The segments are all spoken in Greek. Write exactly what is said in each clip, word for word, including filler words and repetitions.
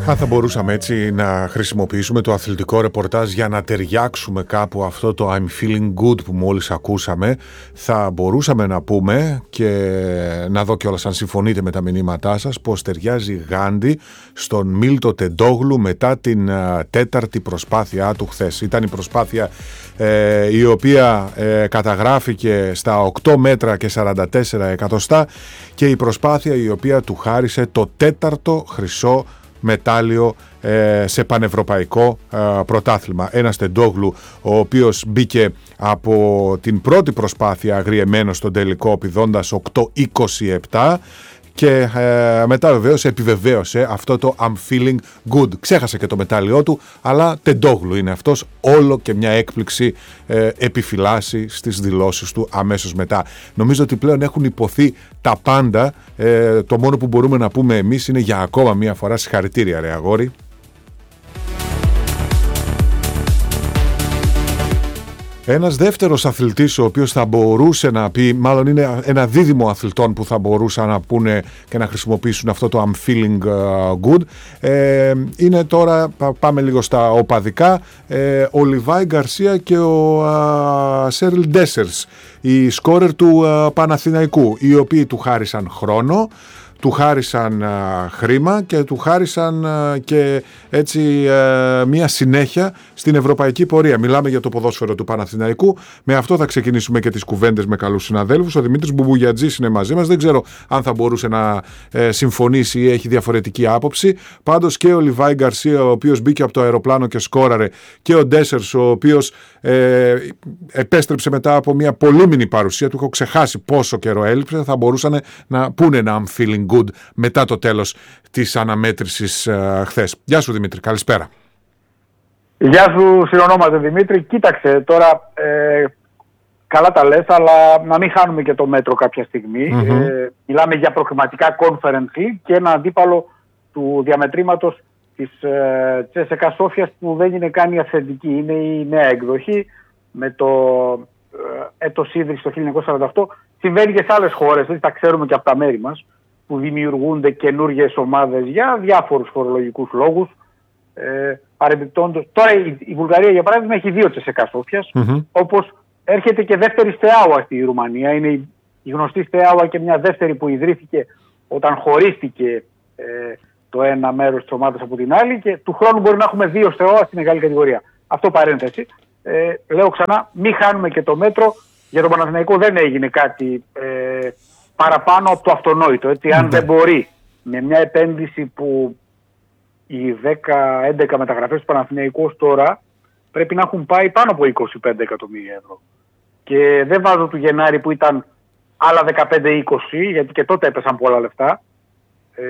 Αν θα μπορούσαμε έτσι να χρησιμοποιήσουμε το αθλητικό ρεπορτάζ για να ταιριάξουμε κάπου αυτό το I'm feeling good που μόλις ακούσαμε, θα μπορούσαμε να πούμε, και να δω κιόλας αν συμφωνείτε με τα μηνύματά σας, πως ταιριάζει γάντι στον Μίλτο Τεντόγλου μετά την α, τέταρτη προσπάθειά του χθες. Ήταν η προσπάθεια ε, η οποία ε, καταγράφηκε στα οκτώ μέτρα και σαράντα τέσσερα εκατοστά και η προσπάθεια η οποία του χάρισε το τέταρτο χρυσό μετάλλιο ε, σε πανευρωπαϊκό ε, πρωτάθλημα. Ένας Τεντόγλου ο οποίος μπήκε από την πρώτη προσπάθεια αγριεμένος στον τελικό πηδώντας οκτώ είκοσι επτά και ε, μετά βεβαίως επιβεβαίωσε αυτό το I'm feeling good. Ξέχασε και το μετάλλιό του, αλλά Τεντόγλου είναι αυτός, όλο και μια έκπληξη ε, επιφυλάσσει στις δηλώσεις του αμέσως μετά. Νομίζω ότι πλέον έχουν υποθεί τα πάντα. Ε, το μόνο που μπορούμε να πούμε εμείς είναι για ακόμα μια φορά συγχαρητήρια, ρε αγόρι. Ένας δεύτερος αθλητής ο οποίος θα μπορούσε να πει, μάλλον είναι ένα δίδυμο αθλητών που θα μπορούσαν να πούνε και να χρησιμοποιήσουν αυτό το I'm feeling good, ε, είναι τώρα, πάμε λίγο στα οπαδικά, ε, ο Λιβάι Γκαρσία και ο Σέριλ Ντέσερς, οι σκόρερ του α, Παναθηναϊκού, οι οποίοι του χάρισαν χρόνο, του χάρισαν α, χρήμα και του χάρισαν α, και έτσι α, μια συνέχεια στην ευρωπαϊκή πορεία. Μιλάμε για το ποδόσφαιρο του Παναθηναϊκού. Με αυτό θα ξεκινήσουμε και τις κουβέντες με καλούς συναδέλφους. Ο Δημήτρης Μπουμπουγιατζής είναι μαζί μας. Δεν ξέρω αν θα μπορούσε να ε, συμφωνήσει ή έχει διαφορετική άποψη. Πάντως και ο Λιβάι Γκαρσία, ο οποίος μπήκε από το αεροπλάνο και σκόραρε, και ο Ντέσερς, ο οποίος ε, επέστρεψε μετά από μια πολύμηνη παρουσία. Του έχω ξεχάσει πόσο καιρό έλειψε. Θα μπορούσαν να πούνε ένα I'm feeling good μετά το τέλος της αναμέτρησης uh, χθες. Γεια σου Δημήτρη, καλησπέρα. Γεια σου, συνονόμαται Δημήτρη. Κοίταξε τώρα, ε, καλά τα λες, αλλά να μην χάνουμε και το μέτρο κάποια στιγμή. Mm-hmm. Ε, μιλάμε για προκριματικά Conference League και ένα αντίπαλο του διαμετρήματος της ε, Τσέσσεκα Σόφιας που δεν είναι καν η αυθεντική, είναι η νέα εκδοχή με το ε, έτος ίδρυσης το χίλια εννιακόσια σαράντα οκτώ. Συμβαίνει και σε άλλες χώρες, δηλαδή τα ξέρουμε και από τα μέρη μας, που δημιουργούνται καινούργιες ομάδες για διάφορους φορολογικούς λόγους. Ε, παρεμπιπτόντως, τώρα η, η Βουλγαρία για παράδειγμα έχει δύο Τσέσσεκα Σόφιας, mm-hmm. όπως έρχεται και δεύτερη Στεάουα στη Ρουμανία. Είναι η, η γνωστή Στεάουα και μια δεύτερη που ιδρύθηκε όταν χωρίστηκε ε, το ένα μέρος της ομάδας από την άλλη, και του χρόνου μπορεί να έχουμε δύο Στεάουα στη μεγάλη κατηγορία. Αυτό παρένθεση. Ε, λέω ξανά, μην χάνουμε και το μέτρο. Για τον Παναθηναϊκό δεν έγινε κάτι ε, παραπάνω από το αυτονόητο. Έτσι, mm-hmm. αν δεν μπορεί με μια επένδυση που οι δέκα έντεκα μεταγραφές του Παναθηναϊκού τώρα πρέπει να έχουν πάει πάνω από είκοσι πέντε εκατομμύρια ευρώ. Και δεν βάζω του Γενάρη που ήταν άλλα δεκαπέντε είκοσι, γιατί και τότε έπεσαν πολλά λεφτά. Ε,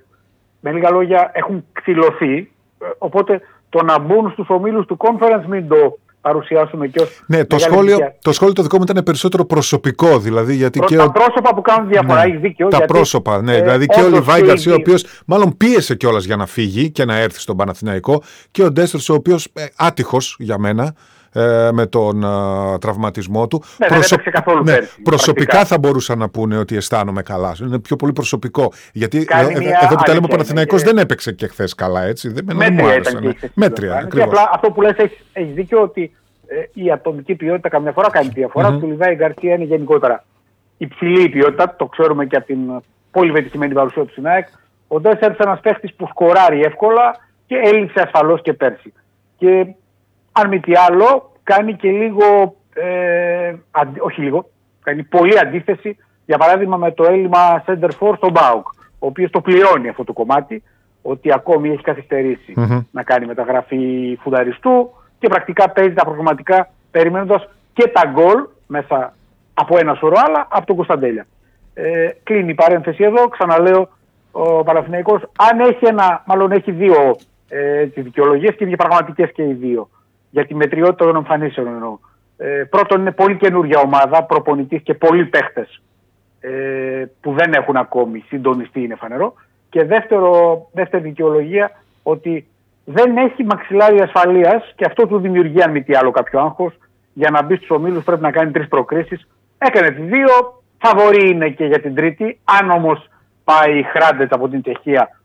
με λίγα λόγια έχουν ξυλωθεί. Οπότε το να μπουν στους ομίλους του Conference μην το παρουσιάσουμε και ως ναι, το σχόλιο, το σχόλιο το δικό μου ήταν περισσότερο προσωπικό, δηλαδή, γιατί Προ, και τα ο... πρόσωπα που κάνουν διαφορά, έχει ναι, δίκιο. Τα γιατί, πρόσωπα, ναι, ε, δηλαδή και ο Λιβάι Γκαρσία, ο οποίος μάλλον πίεσε κιόλας για να φύγει και να έρθει στον Παναθηναϊκό, και ο Ντέστερς, ο οποίος ε, άτυχος για μένα ε, με τον ε, τραυματισμό του. Ναι, Προσω... δεν καθόλου ναι, πέρσι, προσωπικά πρακτικά. Θα μπορούσαν να πούνε ότι αισθάνομαι καλά. Είναι πιο πολύ προσωπικό. Γιατί ε, ε, εδώ που τα λέμε, ο Παναθηναϊκός και... δεν έπαιξε και χθες καλά, έτσι. Δεν, μέτρια ήταν και χθες. Μέτρια, και απλά αυτό που λες έχει, έχει δίκιο ότι η ατομική ποιότητα καμιά φορά κάνει διαφορά. Mm-hmm. Του Λιβάι Γκαρσία είναι γενικότερα υψηλή ποιότητα, το ξέρουμε και από την πολύ πετυχημένη παρουσία του στην ΑΕΚ. Ο Ντέσερς ένας παίχτης που σκοράρει εύκολα και έλειψε ασφαλώς και πέρσι. Και αν μη τι άλλο, κάνει και λίγο, ε, αντι, όχι λίγο, κάνει πολύ αντίθεση, για παράδειγμα με το έλλειμμα center for στον ΠΑΟΚ, ο οποίος το πληρώνει αυτό το κομμάτι, ότι ακόμη έχει καθυστερήσει mm-hmm. να κάνει μεταγραφή φουδαριστού. Και πρακτικά παίζει τα προγραμματικά περιμένοντας και τα γκολ μέσα από ένα σωρό άλλα από τον Κωνσταντέλια. Ε, κλείνει η παρένθεση εδώ. Ξαναλέω, ο Παναθηναϊκός, αν έχει ένα, μάλλον έχει δύο ε, δικαιολογίες και διαπραγματικές και οι δύο, για τη μετριότητα των εμφανίσεων εννοώ. Ε, πρώτον, είναι πολύ καινούργια ομάδα, προπονητής και πολλοί παίχτες ε, που δεν έχουν ακόμη συντονιστεί, είναι φανερό. Και δεύτερο, δεύτερη δικαιολογία, ότι δεν έχει μαξιλάρι ασφαλείας και αυτό του δημιουργεί αν μη τι άλλο κάποιο άγχος. Για να μπει στους ομίλους πρέπει να κάνει τρεις προκρίσεις. Έκανε τις δύο, φαβορί είναι και για την τρίτη. Αν όμως πάει Χράντετ από την Τσεχία,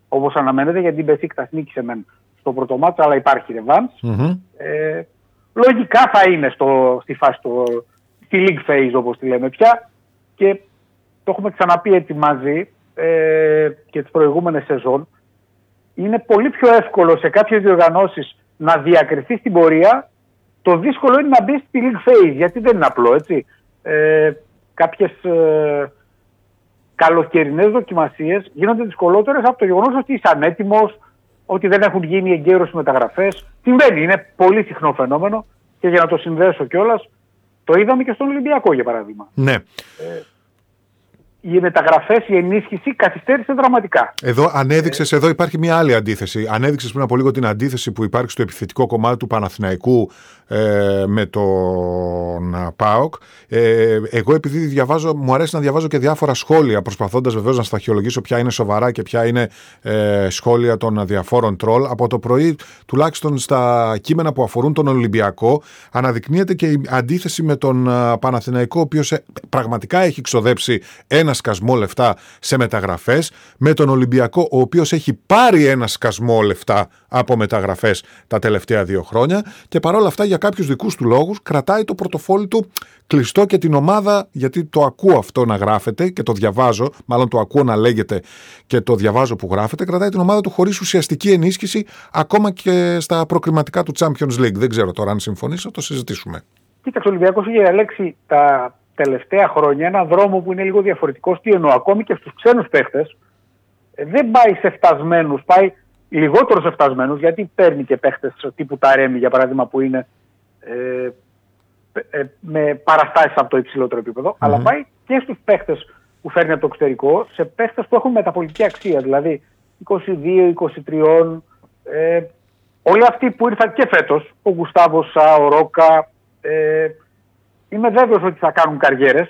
όπως αναμένεται, γιατί η Μπεσίκτας νίκησε μεν στο πρώτο μάτς, αλλά υπάρχει ρεβάνς. Mm-hmm. Ε, λογικά θα είναι στο, στη φάση, το, στη league phase όπως τη λέμε πια, και το έχουμε ξαναπεί έτσι μαζί ε, και τις προηγούμενες σεζόν. Είναι πολύ πιο εύκολο σε κάποιες διοργανώσεις να διακριθεί στην πορεία. Το δύσκολο είναι να μπει στη league phase, γιατί δεν είναι απλό, έτσι. Ε, κάποιες ε, καλοκαιρινές δοκιμασίες γίνονται δυσκολότερες από το γεγονός ότι είσαι ανέτοιμος, ότι δεν έχουν γίνει εγκαίρως μεταγραφές. Συμβαίνει, είναι πολύ συχνό φαινόμενο, και για να το συνδέσω κιόλας, το είδαμε και στον Ολυμπιακό για παράδειγμα. Ναι. Ε, οι μεταγραφές, η ενίσχυση καθυστέρησε δραματικά. Εδώ ανέδειξες, ε... εδώ υπάρχει μια άλλη αντίθεση. Ανέδειξες πριν από λίγο την αντίθεση που υπάρχει στο επιθετικό κομμάτι του Παναθηναϊκού ε, με τον ΠΑΟΚ. Ε, εγώ επειδή διαβάζω, μου αρέσει να διαβάζω και διάφορα σχόλια, προσπαθώντας βεβαίως να σταχυολογήσω ποια είναι σοβαρά και ποια είναι ε, σχόλια των διαφόρων τρόλ. Από το πρωί, τουλάχιστον στα κείμενα που αφορούν τον Ολυμπιακό, αναδεικνύεται και η αντίθεση με τον Παναθηναϊκό, ο οποίος πραγματικά έχει ξοδέψει ένα σκασμό λεφτά σε μεταγραφές, με τον Ολυμπιακό, ο οποίος έχει πάρει ένα σκασμό λεφτά από μεταγραφές τα τελευταία δύο χρόνια, και παρόλα αυτά για κάποιους δικούς του λόγους κρατάει το πορτοφόλι του κλειστό και την ομάδα, γιατί το ακούω αυτό να γράφεται και το διαβάζω, μάλλον το ακούω να λέγεται και το διαβάζω που γράφεται, κρατάει την ομάδα του χωρίς ουσιαστική ενίσχυση ακόμα και στα προκριματικά του Champions League. Δεν ξέρω τώρα αν συμφωνείς, θα το συζητήσουμε. Κοίταξε, ο Ολυμπιακός είχε διαλέξει τα τελευταία χρόνια ένα δρόμο που είναι λίγο διαφορετικός. Τι εννοώ, ακόμη και στους ξένους παίχτες δεν πάει σε φτασμένους, πάει λιγότερο σε φτασμένους, γιατί παίρνει και παίχτες τύπου Ταρέμι για παράδειγμα, που είναι ε, ε, με παραστάσεις από το υψηλότερο επίπεδο, mm-hmm. αλλά πάει και στους παίχτες που φέρνει από το εξωτερικό, σε παίχτες που έχουν μεταπολιτική αξία, δηλαδή είκοσι δύο είκοσι τρία, ε, όλοι αυτοί που ήρθαν και φέτος, ο Γκουστάβο Σα, ο Ρόκα, ε, είμαι βέβαιος ότι θα κάνουν καριέρες,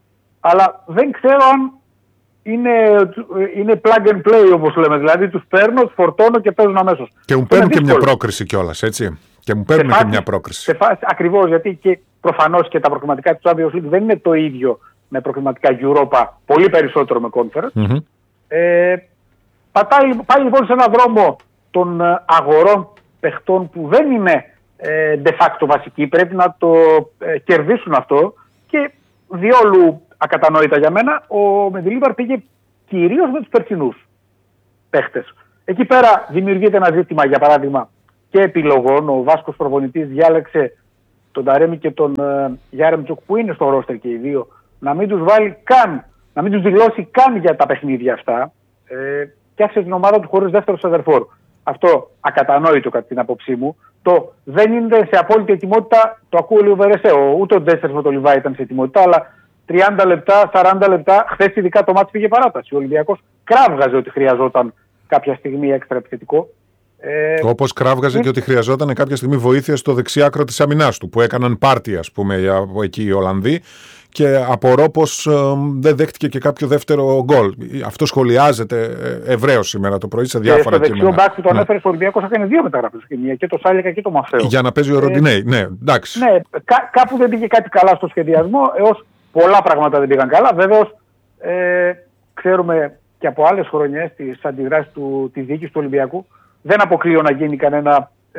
αλλά δεν ξέρω αν είναι, είναι plug and play όπως λέμε. Δηλαδή τους παίρνω, τους φορτώνω και παίζουν αμέσως. Και μου παίρνουν και μια πρόκριση κιόλας, έτσι. Και μου παίρνουν και μια πρόκριση. Ακριβώς, γιατί και προφανώς και τα προκριματικά του Champions League δεν είναι το ίδιο με προκριματικά Europa, πολύ περισσότερο με Conference. Mm-hmm. Ε, πατάει, πάει λοιπόν σε έναν δρόμο των αγορών παιχτών που δεν είναι de facto βασικοί, πρέπει να το ε, κερδίσουν αυτό, και διόλου ακατανόητα για μένα ο Μεντιλίμπαρ πήγε κυρίως με τους περσινούς παίχτες. Εκεί πέρα δημιουργείται ένα ζήτημα, για παράδειγμα, και επιλογών. Ο Βάσκος προπονητής διάλεξε τον Ταρέμι και τον ε, Γιάρεμτσουκ, που είναι στο ρόστερ και οι δύο, να μην τους βάλει καν, να μην τους δηλώσει καν για τα παιχνίδια αυτά, ε, και άφησε την ομάδα του χωρίς δεύτερο σεντερφόρ. Αυτό ακατανόητο κατά την άποψή μου. Το δεν είναι σε απόλυτη ετοιμότητα, το ακούω λίγο Βερεσέο. Ούτε ο Ντέσσερ με τον Λιβάη ήταν σε ετοιμότητα, αλλά τριάντα λεπτά, σαράντα λεπτά, χθες ειδικά το μάτς πήγε παράταση. Ο Ολυμπιακός κράβγαζε ότι χρειαζόταν κάποια στιγμή έξτρα επιθετικό. Ε, Όπως κράβγαζε ε, και ότι χρειαζόταν κάποια στιγμή βοήθεια στο δεξιάκρο της αμυνάς του, που έκαναν πάρτι, ας πούμε, από εκεί οι Ολλανδοί. Και απορώ πως ε, δεν δέχτηκε και κάποιο δεύτερο γκολ. Αυτό σχολιάζεται ευρέως σήμερα το πρωί σε διάφορα κείμενα. Και στο δεξιό μπακ που τον έφερε στο Ολυμπιακό έκανε δύο μεταγραφές. Και το Σάλικα και το Μαφέο. Για να παίζει ο Ροντινέη. Ε, ναι, εντάξει. Ναι, κά, κάπου δεν πήγε κάτι καλά στο σχεδιασμό, έως πολλά πράγματα δεν πήγαν καλά. Βέβαιως, ε, ξέρουμε και από άλλες χρονιές τις αντιδράσεις της διοίκησης του Ολυμπιακού. Δεν αποκλείω να γίνει κανένα, ε,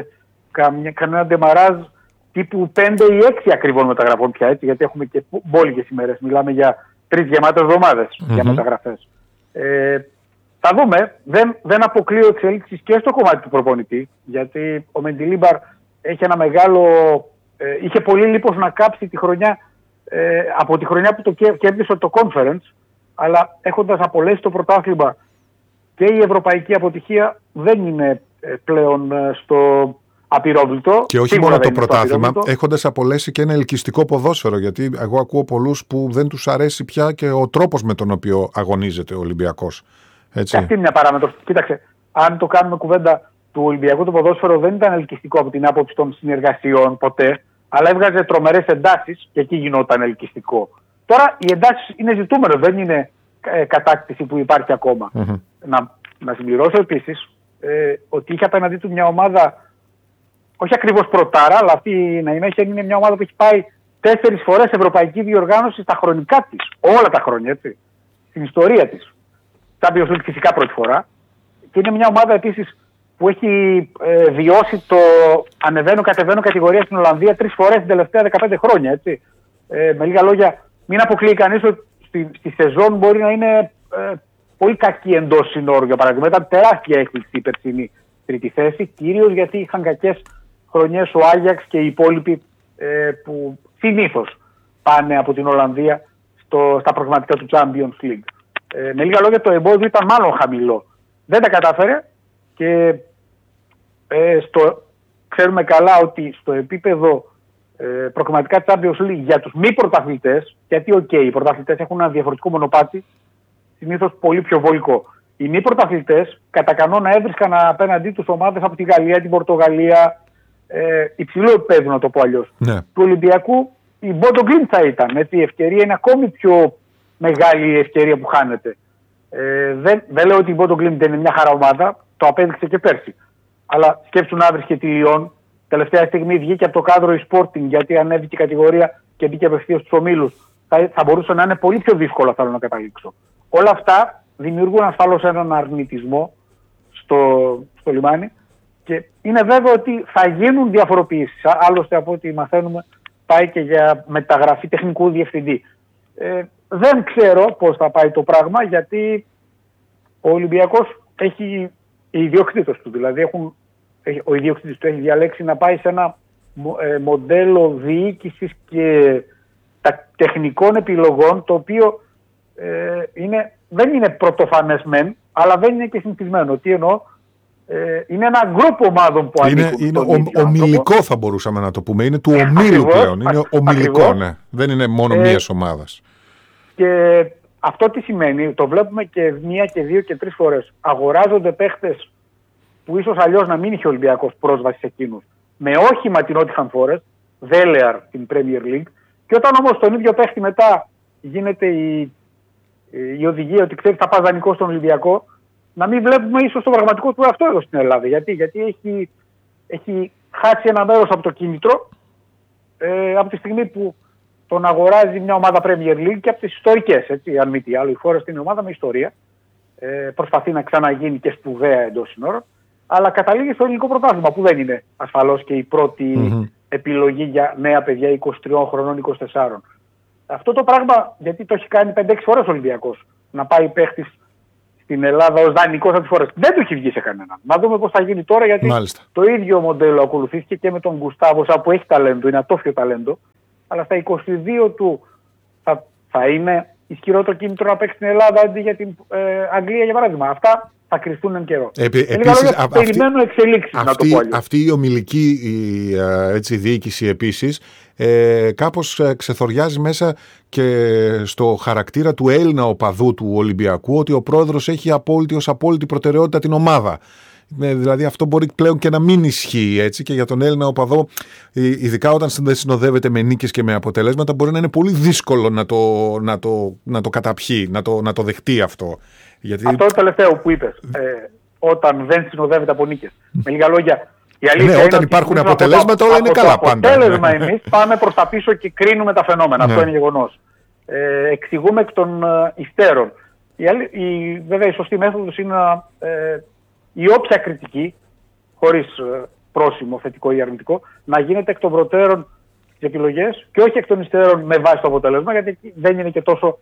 καμιά, κανένα ντεμαράζ τύπου πέντε ή έξι ακριβών μεταγραφών πια, έτσι, γιατί έχουμε και μπόλικες ημέρες. Μιλάμε για τρεις γεμάτες εβδομάδες mm-hmm. για μεταγραφές. Ε, θα δούμε. Δεν, δεν αποκλείω εξελίξεις και στο κομμάτι του προπονητή, γιατί ο Μεντιλίμπαρ έχει ένα μεγάλο, ε, είχε πολύ λίπος να κάψει τη χρονιά, ε, από τη χρονιά που το κέρδισε το Conference, αλλά έχοντας απολέσει το πρωτάθλημα και η ευρωπαϊκή αποτυχία δεν είναι ε, πλέον ε, στο απειρόβλητο. Και όχι μόνο το πρωτάθλημα, έχοντας απολέσει και ένα ελκυστικό ποδόσφαιρο, γιατί εγώ ακούω πολλούς που δεν τους αρέσει πια και ο τρόπος με τον οποίο αγωνίζεται ο Ολυμπιακός. Έτσι. Αυτή είναι μια παράμετρο. Κοίταξε, αν το κάνουμε κουβέντα του Ολυμπιακού, το ποδόσφαιρο δεν ήταν ελκυστικό από την άποψη των συνεργασιών ποτέ, αλλά έβγαζε τρομερές εντάσεις και εκεί γινόταν ελκυστικό. Τώρα οι εντάσεις είναι ζητούμενο, δεν είναι ε, κατάκτηση που υπάρχει ακόμα. Mm-hmm. Να, να συμπληρώσω επίσης ε, ότι είχε απέναντί του μια ομάδα, όχι ακριβώς πρωτάρα, αλλά αυτή η Ναϊμέχια είναι μια ομάδα που έχει πάει τέσσερις φορές ευρωπαϊκή διοργάνωση στα χρονικά της. Όλα τα χρόνια, έτσι. Στην ιστορία της. Champions League φυσικά πρώτη φορά. και είναι μια ομάδα επίσης που έχει ε, βιώσει το ανεβαίνω-κατεβαίνω κατηγορία στην Ολλανδία τρεις φορές την τελευταία δεκαπέντε χρόνια. Έτσι. Ε, με λίγα λόγια, μην αποκλείει κανείς ότι στη, στη σεζόν μπορεί να είναι ε, πολύ κακή εντός συνόρου. Για παράδειγμα, ήταν τεράστια έκπληξη η περσινή τρίτη θέση, κυρίως γιατί είχαν κακές χρονιές ο Άγιαξ και οι υπόλοιποι ε, που συνήθως πάνε από την Ολλανδία στο, στα προγραμματικά του Champions League. Ε, με λίγα λόγια, το εμπόδιο ήταν μάλλον χαμηλό. Δεν τα κατάφερε και ε, στο, ξέρουμε καλά ότι στο επίπεδο ε, προγραμματικά Champions League για τους μη πρωταθλητές, γιατί οκ, okay, οι πρωταθλητές έχουν ένα διαφορετικό μονοπάτι, συνήθως πολύ πιο βολικό. Οι μη πρωταθλητές κατά κανόνα έβρισκαν απέναντί τους ομάδες από τη Γαλλία, την Πορτογαλία, ε, υψηλό επίπεδο να το πω αλλιώς. Ναι. Του Ολυμπιακού η Bodo Glimt θα ήταν. Έτσι, η ευκαιρία είναι ακόμη πιο μεγάλη η ευκαιρία που χάνεται. Ε, δεν, δεν λέω ότι η Bodo Glimt δεν είναι μια χαρά ομάδα, το απέδειξε και πέρσι. Αλλά σκέψου να βρίσκε τη Λιόν. Τελευταία στιγμή βγήκε από το κάδρο η Sporting γιατί ανέβηκε η κατηγορία και μπήκε απευθείας στους ομίλους. Θα, θα μπορούσε να είναι πολύ πιο δύσκολο, θέλω να καταλήξω. Όλα αυτά δημιουργούν ασφαλώς έναν αρνητισμό στο, στο λιμάνι και είναι βέβαιο ότι θα γίνουν διαφοροποιήσεις. Άλλωστε από ό,τι μαθαίνουμε πάει και για μεταγραφή τεχνικού διευθυντή. Ε, δεν ξέρω πώς θα πάει το πράγμα γιατί ο Ολυμπιακός έχει, οι ιδιοκτήτες του δηλαδή έχουν, ο ιδιοκτήτης του έχει διαλέξει να πάει σε ένα ε, μοντέλο διοίκησης και τα, τεχνικών επιλογών το οποίο ε, είναι, δεν είναι πρωτοφανές μεν, αλλά δεν είναι και συνηθισμένο. Τι εννοώ, ε, είναι ένα γκρουπ ομάδων που είναι, ανήκουν. Είναι ο, ομιλικό θα μπορούσαμε να το πούμε, είναι του ομίλου πλέον, είναι ομιλικό, ναι. Δεν είναι μόνο ε, μίας ομάδας. Και αυτό τι σημαίνει, το βλέπουμε και μία και δύο και τρεις φορές. Αγοράζονται παίχτες που ίσως αλλιώς να μην είχε ο Ολυμπιακός πρόσβαση σε εκείνους. Με όχημα την Nottingham Forest, Δέλεαρ την Premier League, και όταν όμως τον ίδιο παίχτη μετά γίνεται η, η οδηγία ότι ξέρει θα πας δανεικό στον Ολυμπιακό, να μην βλέπουμε ίσως το πραγματικό του αυτό εδώ στην Ελλάδα. Γιατί, Γιατί έχει, έχει χάσει ένα μέρος από το κίνητρο ε, από τη στιγμή που τον αγοράζει μια ομάδα Premier League και από τις ιστορικές. Έτσι, αν μη τι άλλο, η Forest είναι ομάδα με ιστορία. Ε, προσπαθεί να ξαναγίνει και σπουδαία εντός συνόρων. Αλλά καταλήγει στο ελληνικό πρωτάθλημα που δεν είναι ασφαλώς και η πρώτη mm-hmm. επιλογή για νέα παιδιά είκοσι τριών χρονών, είκοσι τεσσάρων. Αυτό το πράγμα, γιατί το έχει κάνει πέντε έξι φορές ο Ολυμπιακός, να πάει παίχτης στην Ελλάδα ως δανεικός από τις φορές. Δεν του έχει βγει σε κανέναν. Να δούμε πώς θα γίνει τώρα, γιατί Μάλιστα. το ίδιο μοντέλο ακολουθήθηκε και με τον Γκουστάβο, που έχει ταλέντο, είναι ατόφιο ταλέντο, αλλά στα είκοσι δύο του θα, θα είναι ισχυρό το κίνητρο να παίξει στην Ελλάδα αντί για την ε, Αγγλία, για παράδειγμα. Αυτά θα κρυφτούν εν καιρό. Επί, επίσης, α, περιμένω εξελίξεις, αυτή, να το πω αλλιώς. Αυτή η ομιλική η, έτσι, διοίκηση επίσης ε, κάπως ξεθοριάζει μέσα και στο χαρακτήρα του Έλληνα οπαδού του Ολυμπιακού, ότι ο πρόεδρος έχει απόλυτη ως απόλυτη προτεραιότητα την ομάδα. Δηλαδή αυτό μπορεί πλέον και να μην ισχύει, έτσι, και για τον Έλληνα οπαδό, ειδικά όταν δεν συνοδεύεται με νίκες και με αποτελέσματα, μπορεί να είναι πολύ δύσκολο να το, να το, να το καταπιεί, να το, να το δεχτεί αυτό. Γιατί... Αυτό το τελευταίο που είπες, ε, όταν δεν συνοδεύεται από νίκες. Με λίγα λόγια, η αλήθεια ναι, είναι όταν υπάρχουν αποτελέσματα όλα είναι καλά πάντα. Το αποτέλεσμα εμείς πάμε προς τα πίσω και κρίνουμε τα φαινόμενα. Ναι. Αυτό είναι γεγονός. Ε, εξηγούμε εκ των ε, υστέρων. Η, η, βέβαια η σωστή μέθοδος είναι να... Ε, η όποια κριτική, χωρίς ε, πρόσημο, θετικό ή αρνητικό, να γίνεται εκ των προτέρων τις επιλογές και όχι εκ των υστέρων με βάση το αποτέλεσμα, γιατί δεν είναι και τόσο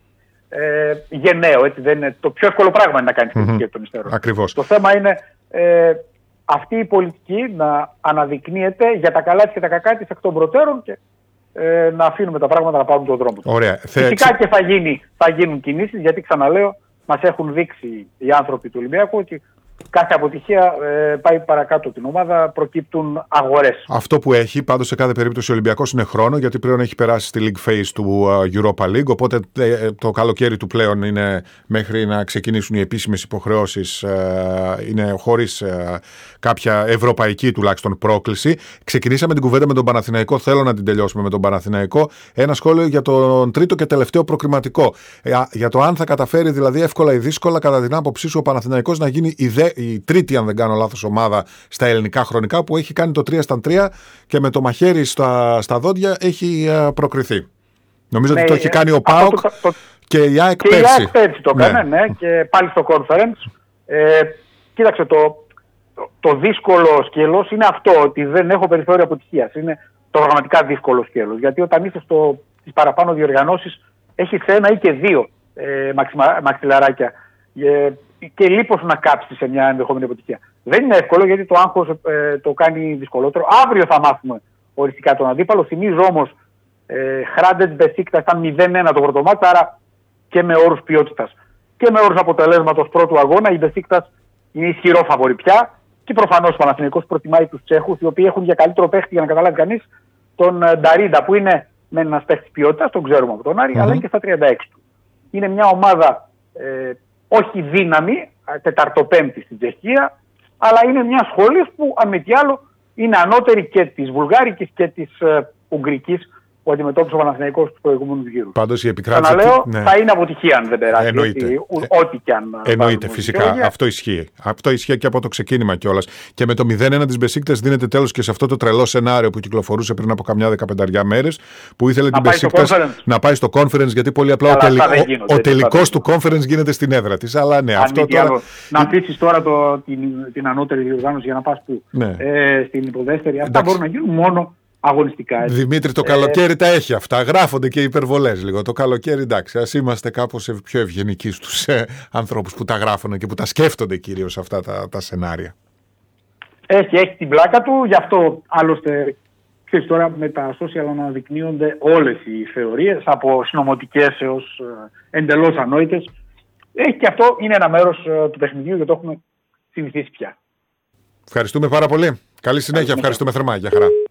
ε, γενναίο. Έτσι, δεν είναι, το πιο εύκολο πράγμα είναι να κάνεις κριτική mm-hmm. εκ των υστέρων. Ακριβώς. Το θέμα είναι ε, αυτή η πολιτική να αναδεικνύεται για τα καλά της και τα κακά της εκ των προτέρων και ε, να αφήνουμε τα πράγματα να πάρουν τον δρόμο τους. Ωραία. Φυσικά και θα, γίνει, θα γίνουν κινήσεις, γιατί ξαναλέω, μας έχουν δείξει οι άνθρωποι του Ολυμπιακού ότι κάθε αποτυχία ε, πάει παρακάτω την ομάδα, προκύπτουν αγορές. Αυτό που έχει πάντως σε κάθε περίπτωση ο Ολυμπιακός είναι χρόνο, γιατί πλέον έχει περάσει στη League Phase του uh, Europa League, οπότε ε, το καλοκαίρι του πλέον είναι μέχρι να ξεκινήσουν οι επίσημες υποχρεώσεις, ε, είναι χωρίς ε, κάποια ευρωπαϊκή τουλάχιστον πρόκληση. Ξεκινήσαμε την κουβέντα με τον Παναθηναϊκό, θέλω να την τελειώσουμε με τον Παναθηναϊκό. Ένα σχόλιο για τον τρίτο και τελευταίο προκριματικό. Ε, για το αν θα καταφέρει δηλαδή εύκολα ή δύσκολα, κατά την άποψή σου, ο Παναθηναϊκός να γίνει η, δε, η τρίτη, αν δεν κάνω λάθος, ομάδα στα ελληνικά χρονικά που έχει κάνει το τρία στα τρία και με το μαχαίρι στα, στα δόντια έχει προκριθεί. Νομίζω ναι, ότι το έχει κάνει ο ΠΑΟΚ το, το, και η ΑΕΚ πέρσι. Και η ΑΕΚ πέρσι το έκανε, ναι. ναι, και πάλι στο conference. Ε, Κοίταξε, το, το, το δύσκολο σκέλος είναι αυτό, ότι δεν έχω περιθώριο αποτυχίας. Είναι το πραγματικά δύσκολο σκέλος. Γιατί όταν είσαι στις παραπάνω διοργανώσεις, έχεις ένα ή και δύο ε, μαξιμα, μαξιλαράκια. Ε, και λείπος να κάψεις σε μια ενδεχόμενη αποτυχία. Δεν είναι εύκολο, γιατί το άγχος ε, το κάνει δυσκολότερο. Αύριο θα μάθουμε οριστικά τον αντίπαλο. Θυμίζω όμως, ε, Hrádec Besiktas ήταν μηδέν ένα το πρώτο μάτς, άρα και με όρους ποιότητας και με όρους αποτελέσματος πρώτου αγώνα η Besiktas είναι ισχυρό φαβορί πια. Και προφανώς ο Παναθηναϊκός προτιμάει τους Τσέχους, οι οποίοι έχουν για καλύτερο παίχτη, για να καταλάβει κανείς, τον Νταρίντα, που είναι με ένας παίχτης ποιότητας, τον ξέρουμε από τον Άρη, mm-hmm. αλλά είναι και στα τριάντα έξι του. Είναι μια ομάδα ε, όχι δύναμη, τεταρτοπέμπτη στην Τσεχία, αλλά είναι μια σχολή που αν μη τι άλλο είναι ανώτερη και της Βουλγάρικης και της ε, Ουγγρικής, που αντιμετώπισε ο Παναθηναϊκός στους προηγούμενους γύρους. Πάντως η επικράτηση. Ξαναλέω, ναι. θα είναι αποτυχία αν δεν περάσει. Εννοείται. Γιατί, ό,τι κι αν. Εννοείται, φυσικά. Δικαιολογία. Αυτό ισχύει. Αυτό ισχύει και από το ξεκίνημα κιόλας. Και με το μηδέν ένα της Besiktas δίνεται τέλος και σε αυτό το τρελό σενάριο που κυκλοφορούσε πριν από καμιά δεκαπενταριά μέρες, που ήθελε να την Besiktas να πάει στο conference, γιατί πολύ απλά αλλά ο, τελ... γίνονται, ο τελικός του conference γίνεται στην έδρα της. Αλλά ναι, αυτό τώρα. Άλλο, να αφήσεις τώρα το, την, την ανώτερη διοργάνωση για να πας που ναι. ε, στην υποδέστερη. Αυτά μπορούν να γίνουν μόνο αγωνιστικά. Έτσι. Δημήτρη, το καλοκαίρι ε... τα έχει αυτά. Γράφονται και υπερβολές λίγο. Το καλοκαίρι, εντάξει, ας είμαστε κάπως πιο ευγενικοί στους ε, ανθρώπους που τα γράφουν και που τα σκέφτονται κυρίως αυτά τα, τα σενάρια. Έχει, έχει την πλάκα του. Γι' αυτό άλλωστε, ξέρεις, τώρα με τα social αναδεικνύονται όλες οι θεωρίες, από συνωμοτικές έως ε, εντελώς ανόητες. Έχει και αυτό, είναι ένα μέρος ε, του παιχνιδιού και το έχουμε συνηθίσει πια. Ευχαριστούμε πάρα πολύ. Καλή συνέχεια. Ευχαριστούμε θερμά. Γεια χαρά.